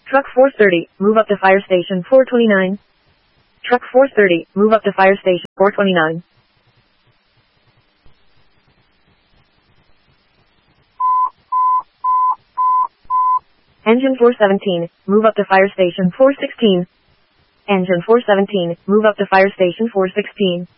Truck 430, move up to fire station 429. Truck 430, move up to fire station 429. Engine 417, move up to fire station 416. Engine 417, move up to fire station 416.